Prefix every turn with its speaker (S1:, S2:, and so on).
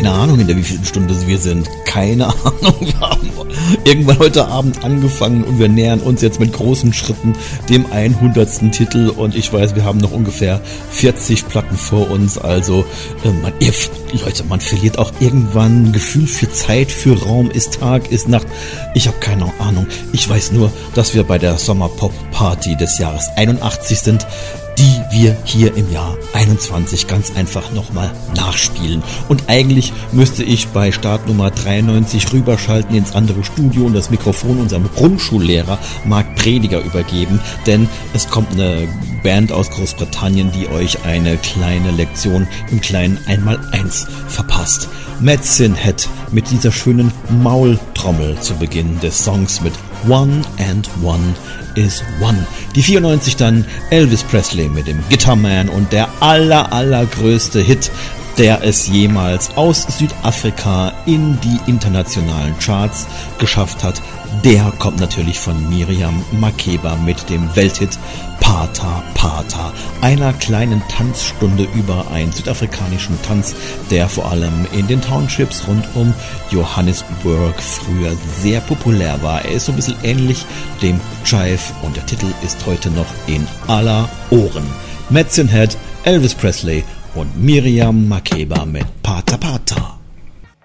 S1: keine Ahnung, in der wievielten Stunde wir sind. Keine Ahnung. Wir haben irgendwann heute Abend angefangen und wir nähern uns jetzt mit großen Schritten dem 100. Titel und ich weiß, wir haben noch ungefähr 40 Platten vor uns. Also, Leute, man verliert auch irgendwann ein Gefühl für Zeit, für Raum, ist Tag, ist Nacht. Ich habe keine Ahnung. Ich weiß nur, dass wir bei der Sommerpop-Party des Jahres 81 sind, die wir hier im Jahr 21 ganz einfach nochmal nachspielen. Und eigentlich müsste ich bei Startnummer 93 rüberschalten ins andere Studio und das Mikrofon unserem Grundschullehrer Marc Prediger übergeben, denn es kommt eine Band aus Großbritannien, die euch eine kleine Lektion im kleinen 1x1 verpasst. Medicine Head mit dieser schönen Maultrommel zu Beginn des Songs mit One and One is One. Die 94 dann Elvis Presley mit dem Guitarman und der allergrößte Hit, der es jemals aus Südafrika in die internationalen Charts geschafft hat. Der kommt natürlich von Miriam Makeba mit dem Welthit Pata Pata, einer kleinen Tanzstunde über einen südafrikanischen Tanz, der vor allem in den Townships rund um Johannesburg früher sehr populär war. Er ist so ein bisschen ähnlich dem Jive und der Titel ist heute noch in aller Ohren. Medicine Head, Elvis Presley und Miriam Makeba mit Pata Pata.